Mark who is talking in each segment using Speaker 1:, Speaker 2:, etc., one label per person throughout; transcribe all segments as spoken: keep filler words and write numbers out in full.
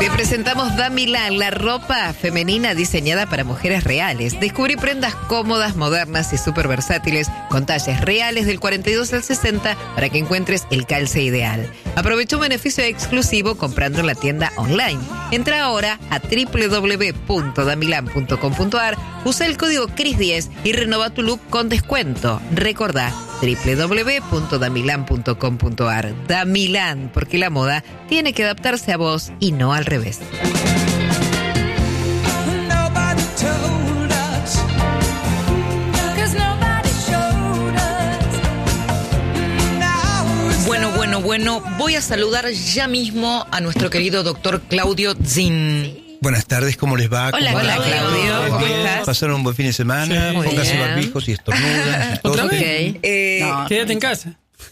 Speaker 1: Te presentamos Damilán, la ropa femenina diseñada para mujeres reales. Descubrí prendas cómodas, modernas y súper versátiles con talles reales del cuarenta y dos al sesenta para que encuentres el calce ideal. Aprovecha un beneficio exclusivo comprando en la tienda online. Entra ahora a doble u doble u doble u punto damilan punto com punto a r, usa el código C R I S diez y renova tu look con descuento. Recordá, doble u doble u doble u punto damilan punto com punto a r. Damilán, porque la moda tiene que adaptarse a vos y no al revés.
Speaker 2: Bueno, bueno, bueno, voy a saludar ya mismo a nuestro querido doctor Claudio Zin.
Speaker 3: Buenas tardes, ¿cómo les va?
Speaker 1: Hola,
Speaker 3: ¿Cómo
Speaker 1: hola,
Speaker 3: va?
Speaker 1: Claudio, ¿cómo estás?
Speaker 3: ¿Pasaron un buen fin de semana?
Speaker 1: Sí, muy
Speaker 3: Pónganse
Speaker 1: bien.
Speaker 3: barbijos y estornudan.
Speaker 4: ¿Otra
Speaker 3: Todos.
Speaker 4: vez?
Speaker 1: Okay.
Speaker 2: Eh,
Speaker 4: No, quédate en casa.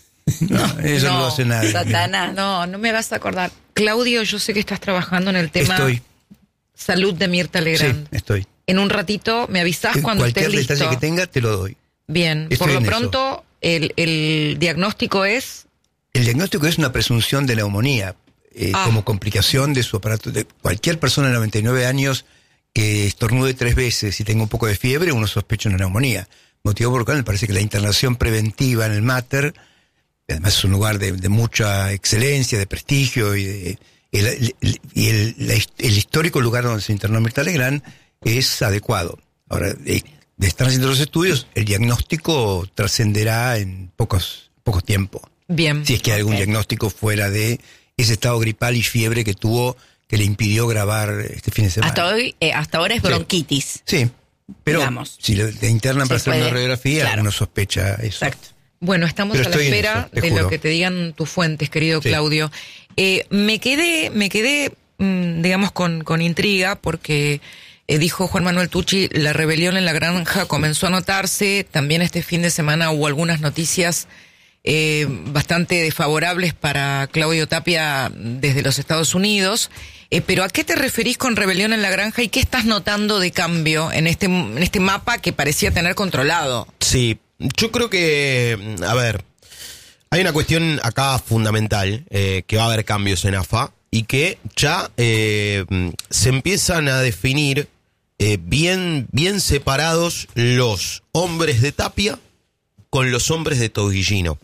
Speaker 3: No, eso no,
Speaker 2: no,
Speaker 3: lo hace nadie.
Speaker 1: Satana.
Speaker 2: No, no me vas a acordar. Claudio, yo sé que estás trabajando en el tema
Speaker 3: Estoy,
Speaker 2: salud de Mirta
Speaker 3: sí,
Speaker 2: Legrand.
Speaker 3: estoy.
Speaker 2: En un ratito me avisás cuando
Speaker 3: Cualquier
Speaker 2: estés listo.
Speaker 3: detalle que tenga, te lo doy.
Speaker 2: Bien,
Speaker 3: Estoy
Speaker 2: por lo
Speaker 3: en eso.
Speaker 2: pronto, el, el diagnóstico es...
Speaker 3: El diagnóstico es una presunción de neumonía, eh,
Speaker 2: Ah.
Speaker 3: como complicación de su aparato. De cualquier persona de noventa y nueve años que estornude tres veces y tenga un poco de fiebre, uno sospecha una neumonía. Motivo por el cual me parece que la internación preventiva en el Mater, además es un lugar de, de mucha excelencia, de prestigio y, de, el, el- y el, la his- el histórico lugar donde se internó Mirta Legrand es adecuado. Ahora, de, de estar haciendo los estudios, el diagnóstico trascenderá en pocos, pocos tiempo.
Speaker 2: Bien.
Speaker 3: Si es que hay algún
Speaker 2: Ok.
Speaker 3: diagnóstico fuera de ese estado gripal y fiebre que tuvo, que le impidió grabar este fin de semana.
Speaker 5: Hasta hoy, eh, hasta ahora es
Speaker 3: Sí.
Speaker 5: bronquitis.
Speaker 3: Sí, pero
Speaker 5: Digamos.
Speaker 3: si le, le internan
Speaker 5: Se
Speaker 3: para hacer
Speaker 5: puede,
Speaker 3: una radiografía,
Speaker 5: claro.
Speaker 3: uno sospecha eso.
Speaker 5: Exacto.
Speaker 2: Bueno, estamos
Speaker 3: Pero
Speaker 2: a la
Speaker 3: estoy en
Speaker 2: espera
Speaker 3: eso, te
Speaker 2: de
Speaker 3: juro.
Speaker 2: lo que te digan tus fuentes, querido
Speaker 3: Sí.
Speaker 2: Claudio. Eh, me quedé, me quedé, mm, digamos, con, con intriga porque eh, dijo Juan Manuel Tucci, la rebelión en la granja comenzó a notarse. También este fin de semana hubo algunas noticias eh, bastante desfavorables para Claudio Tapia desde los Estados Unidos. Eh, pero ¿a qué te referís con rebelión en la granja y qué estás notando de cambio en este, en este mapa que parecía tener controlado?
Speaker 4: Sí, yo creo que, a ver, hay una cuestión acá fundamental, eh, que va a haber cambios en A F A y que ya eh, se empiezan a definir eh, bien, bien separados los hombres de Tapia con los hombres de Tobillino.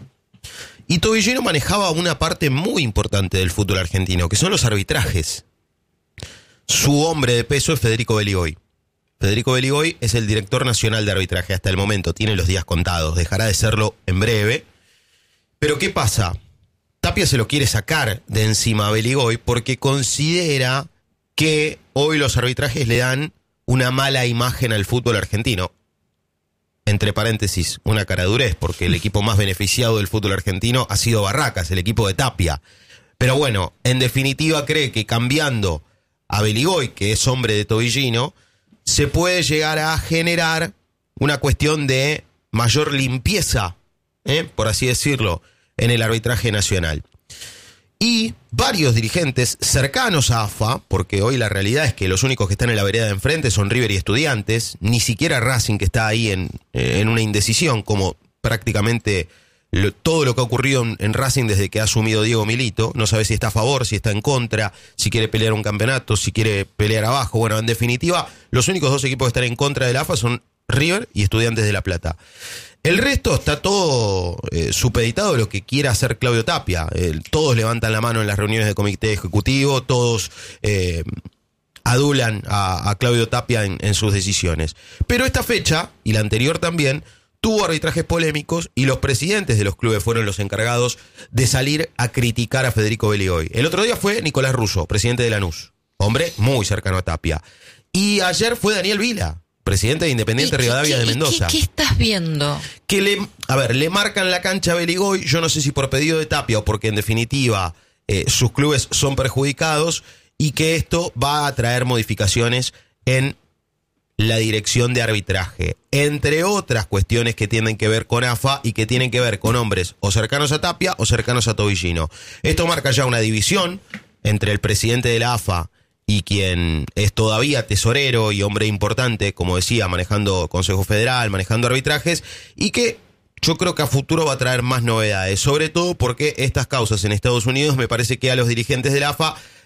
Speaker 4: Y Tobillino manejaba una parte muy importante del fútbol argentino, que son los arbitrajes. Su hombre de peso es Federico Beligoy. Federico Beligoy es el director nacional de arbitraje hasta el momento, tiene los días contados, dejará de serlo en breve. Pero ¿qué pasa? Tapia se lo quiere sacar de encima a Beligoy porque considera que hoy los arbitrajes le dan una mala imagen al fútbol argentino. Entre paréntesis, una caradurez, porque el equipo más beneficiado del fútbol argentino ha sido Barracas, el equipo de Tapia. Pero bueno, en definitiva cree que cambiando a Beligoy, que es hombre de Tobillino, se puede llegar a generar una cuestión de mayor limpieza, ¿eh? por así decirlo, en el arbitraje nacional. Y varios dirigentes cercanos a A F A, porque hoy la realidad es que los únicos que están en la vereda de enfrente son River y Estudiantes, ni siquiera Racing, que está ahí en, eh, en una indecisión, como prácticamente lo, todo lo que ha ocurrido en, en Racing desde que ha asumido Diego Milito. No sabe si está a favor, si está en contra, si quiere pelear un campeonato, si quiere pelear abajo. Bueno, en definitiva, los únicos dos equipos que están en contra de la A F A son River y Estudiantes de La Plata. El resto está todo eh, supeditado a lo que quiera hacer Claudio Tapia. Eh, todos levantan la mano en las reuniones de comité ejecutivo, todos eh, adulan a, a Claudio Tapia en, en sus decisiones. Pero esta fecha, y la anterior también, tuvo arbitrajes polémicos y los presidentes de los clubes fueron los encargados de salir a criticar a Federico Beligoy. El otro día fue Nicolás Russo, presidente de Lanús, hombre muy cercano a Tapia. Y ayer fue Daniel Vila, presidente de Independiente
Speaker 2: ¿Y qué-
Speaker 4: Rivadavia de
Speaker 2: qué-
Speaker 4: Mendoza.
Speaker 2: ¿Qué, qué estás viendo?
Speaker 4: Que le, a ver, le marcan la cancha a Beligoy, yo no sé si por pedido de Tapia o porque en definitiva eh, sus clubes son perjudicados y que esto va a traer modificaciones en la dirección de arbitraje, entre otras cuestiones que tienen que ver con A F A y que tienen que ver con hombres o cercanos a Tapia o cercanos a Tobillino. Esto marca ya una división entre el presidente de la A F A y quien es todavía tesorero y hombre importante, como decía, manejando Consejo Federal, manejando arbitrajes, y que yo creo que a futuro va a traer más novedades, sobre todo porque estas causas en Estados Unidos me parece que a los dirigentes de la A F A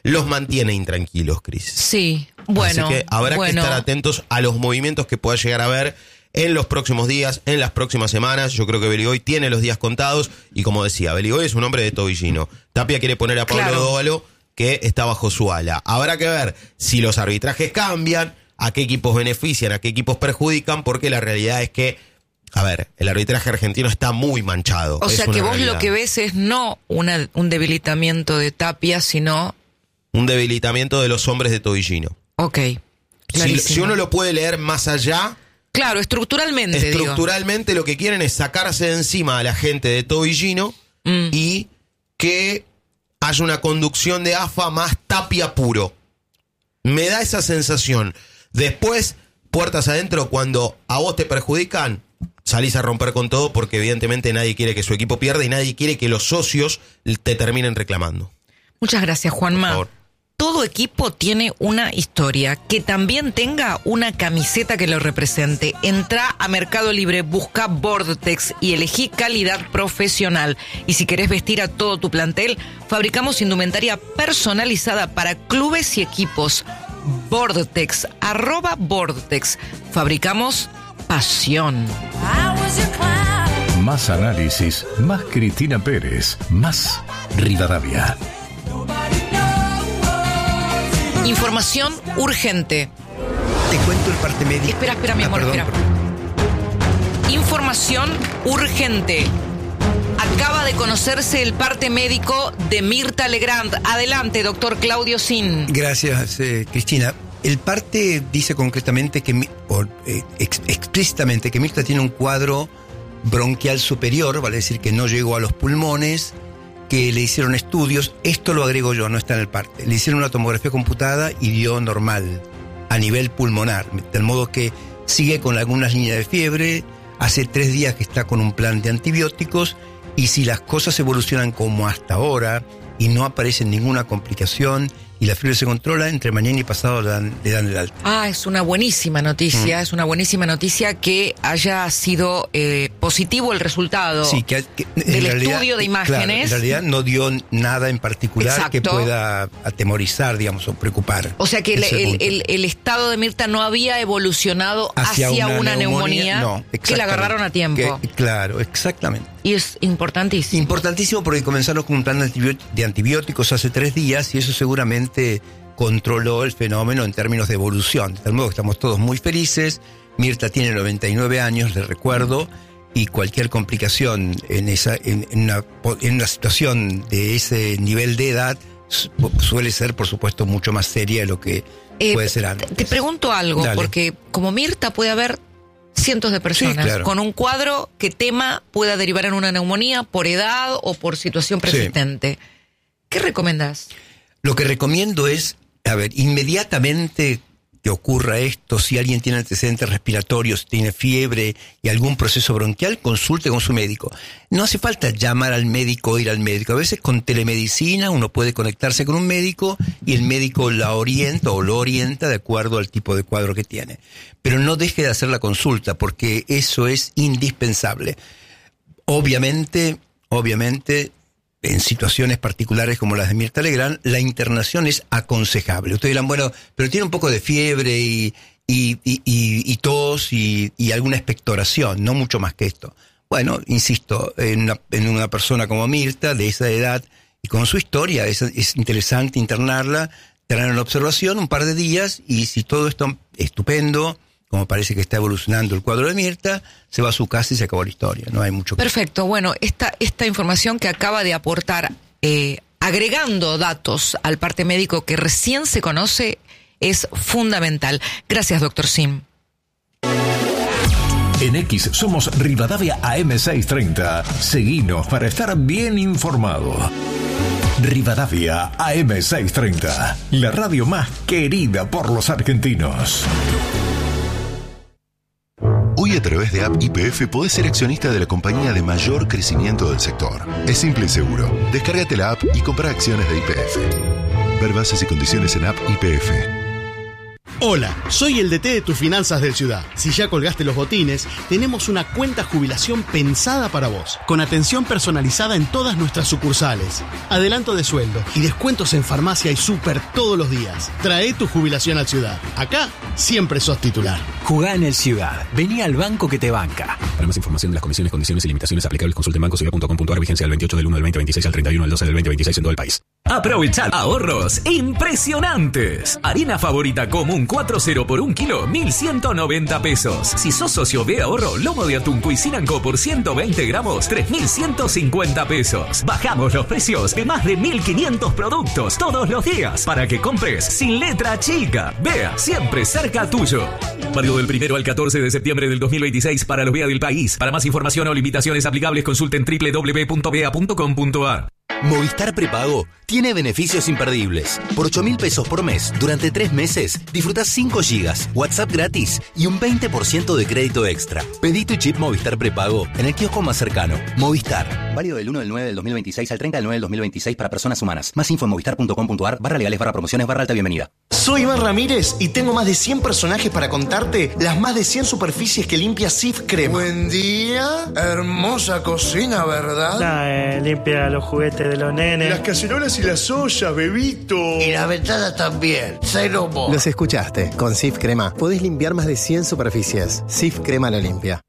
Speaker 4: los mantiene intranquilos, Cris.
Speaker 2: Sí, bueno.
Speaker 4: Así que habrá
Speaker 2: bueno.
Speaker 4: que estar atentos a los movimientos que pueda llegar a haber en los próximos días, en las próximas semanas. Yo creo que Beligoy tiene los días contados y, como decía, Beligoy es un hombre de tobillino. Tapia quiere poner a Pablo
Speaker 2: Claro.
Speaker 4: Dóvalo, que está bajo su ala. Habrá que ver si los arbitrajes cambian, a qué equipos benefician, a qué equipos perjudican, porque la realidad es que, a ver, el arbitraje argentino está muy manchado.
Speaker 2: O
Speaker 4: es
Speaker 2: sea que
Speaker 4: una
Speaker 2: vos
Speaker 4: realidad.
Speaker 2: lo que ves es no una, un debilitamiento de Tapia, sino...
Speaker 4: Un debilitamiento de los hombres de tobillino.
Speaker 2: Ok,
Speaker 4: Si,
Speaker 2: clarísimo.
Speaker 4: si uno lo puede leer más allá,
Speaker 2: Claro, estructuralmente, digo.
Speaker 4: estructuralmente lo que quieren es sacarse de encima a la gente de tobillino
Speaker 2: Mm.
Speaker 4: y que haya una conducción de A F A más Tapia puro. Me da esa sensación. Después, puertas adentro, cuando a vos te perjudican, salís a romper con todo porque evidentemente nadie quiere que su equipo pierda y nadie quiere que los socios te terminen reclamando.
Speaker 2: Muchas gracias,
Speaker 4: Por
Speaker 2: Juanma.
Speaker 4: favor.
Speaker 2: Todo equipo tiene una historia, que también tenga una camiseta que lo represente. Entrá a Mercado Libre, busca Vortex y elegí calidad profesional. Y si querés vestir a todo tu plantel, fabricamos indumentaria personalizada para clubes y equipos. Vortex, arroba Vortex. Fabricamos pasión.
Speaker 5: Más análisis, más Cristina Pérez, más Rivadavia.
Speaker 2: Información urgente.
Speaker 3: Te cuento el parte médico.
Speaker 2: Espera, espera, mi
Speaker 3: Ah,
Speaker 2: amor,
Speaker 3: perdón,
Speaker 2: espera.
Speaker 3: perdón.
Speaker 2: Información urgente. Acaba de conocerse el parte médico de Mirta Legrand. Adelante, doctor Claudio Sin.
Speaker 3: Gracias, eh, Cristina. El parte dice concretamente que, mi- o, eh, ex- explícitamente, que Mirta tiene un cuadro bronquial superior, vale decir que no llegó a los pulmones, que le hicieron estudios. Esto lo agrego yo, no está en el parte. Le hicieron una tomografía computada y dio normal a nivel pulmonar, de modo que sigue con algunas líneas de fiebre. Hace tres días que está con un plan de antibióticos, y si las cosas evolucionan como hasta ahora y no aparece ninguna complicación y la fiebre se controla, entre mañana y pasado le dan, le dan el alta.
Speaker 2: Ah, es una buenísima noticia,
Speaker 3: Mm.
Speaker 2: es una buenísima noticia que haya sido eh, positivo el resultado
Speaker 3: Sí, que, que en
Speaker 2: del
Speaker 3: realidad-
Speaker 2: estudio de
Speaker 3: claro,
Speaker 2: imágenes.
Speaker 3: en realidad no dio nada en particular
Speaker 2: Exacto.
Speaker 3: que pueda atemorizar, digamos, o preocupar.
Speaker 2: O sea que el,
Speaker 3: Ese es
Speaker 2: el-
Speaker 3: punto.
Speaker 2: el- el estado de Mirta no había evolucionado hacia, una, neumonía,
Speaker 3: no,
Speaker 2: que la
Speaker 3: exactamente.
Speaker 2: agarraron a tiempo.
Speaker 3: Que- claro, exactamente.
Speaker 2: Y es importantísimo.
Speaker 3: Importantísimo porque comenzaron con un plan de antibió- de antibióticos hace tres días y eso seguramente controló el fenómeno en términos de evolución. De tal modo que estamos todos muy felices. Mirta tiene noventa y nueve años, les recuerdo, y cualquier complicación en, esa, en, en una, en una situación de ese nivel de edad su- suele ser, por supuesto, mucho más seria de lo que
Speaker 2: Eh,
Speaker 3: puede ser
Speaker 2: te-
Speaker 3: antes.
Speaker 2: Te pregunto algo,
Speaker 3: Dale.
Speaker 2: porque como Mirta puede haber cientos de personas
Speaker 3: Sí, claro.
Speaker 2: con un cuadro que tema pueda derivar en una neumonía por edad o por situación
Speaker 3: Sí.
Speaker 2: persistente. ¿Qué recomendás?
Speaker 3: Lo que recomiendo es, a ver, inmediatamente que ocurra esto, si alguien tiene antecedentes respiratorios, tiene fiebre y algún proceso bronquial, consulte con su médico. No hace falta llamar al médico o ir al médico. A veces con telemedicina uno puede conectarse con un médico y el médico la orienta o lo orienta de acuerdo al tipo de cuadro que tiene. Pero no deje de hacer la consulta porque eso es indispensable. Obviamente, obviamente, en situaciones particulares como las de Mirta Legrand, la internación es aconsejable. Ustedes dirán, bueno, pero tiene un poco de fiebre y, y, y, y, y tos y, y alguna expectoración, no mucho más que esto. Bueno, insisto, en una, en una persona como Mirta, de esa edad y con su historia, es, es interesante internarla, tener en observación un par de días y si todo esto estupendo, como parece que está evolucionando el cuadro de Mirta, se va a su casa y se acabó la historia. No hay mucho que...
Speaker 2: Perfecto, bueno, esta, esta información que acaba de aportar, eh, agregando datos al parte médico que recién se conoce, es fundamental. Gracias, doctor Sim.
Speaker 5: En X somos Rivadavia A M seiscientos treinta. Seguinos para estar bien informado. Rivadavia A M seiscientos treinta, la radio más querida por los argentinos.
Speaker 6: Hoy a través de App Y P F podés ser accionista de la compañía de mayor crecimiento del sector. Es simple y seguro. Descárgate la app y compra acciones de Y P F. Ver bases y condiciones en App Y P F.
Speaker 7: Hola, soy el D T de tus finanzas del Ciudad. Si ya colgaste los botines, tenemos una cuenta jubilación pensada para vos, con atención personalizada en todas nuestras sucursales, adelanto de sueldo y descuentos en farmacia y súper todos los días. Trae tu jubilación al Ciudad. Acá siempre sos titular.
Speaker 8: Jugá en el Ciudad. Vení al banco que te banca.
Speaker 9: Para más información de las comisiones, condiciones y limitaciones aplicables, consulte en banco ciudad punto com punto a r. Vigencia del veintiocho del uno del veinte veintiséis al treinta y uno del doce del veinte veintiséis en todo el país.
Speaker 8: Aprovechad ahorros impresionantes. Harina favorita común cuatro cero por un kilo, mil ciento noventa pesos. Si sos socio de ahorro, lomo de atún Cuisinanco por ciento veinte gramos, tres mil ciento cincuenta pesos. Bajamos los precios de más de mil quinientos productos todos los días para que compres sin letra chica. Vea, siempre cerca tuyo. Válido del primero al catorce de septiembre del dos mil veintiséis para los Vea del país. Para más información o limitaciones aplicables, consulten doble u doble u doble u punto vea punto com punto a r.
Speaker 10: Movistar Prepago tiene beneficios imperdibles. Por ocho mil pesos por mes, durante tres meses, disfrutás cinco gigas, WhatsApp gratis y un veinte por ciento de crédito extra. Pedí tu chip Movistar Prepago en el kiosco más cercano. Movistar. Válido del uno del nueve del dos mil veintiséis al treinta del nueve del dos mil veintiséis para personas humanas. Más info en movistar punto com punto a r, barra legales, barra promociones, barra alta bienvenida.
Speaker 11: Soy Iván Ramírez y tengo más de cien personajes para contarte las más de cien superficies que limpia Cif Crema.
Speaker 12: Buen día, hermosa cocina, ¿verdad?
Speaker 13: Nah, eh, limpia los juguetes de los nenes.
Speaker 12: Las cacerolas y las ollas, bebito.
Speaker 11: Y la ventana también. Cero mo.
Speaker 14: Los escuchaste. Con Cif Crema podés limpiar más de cien superficies. Cif Crema lo limpia.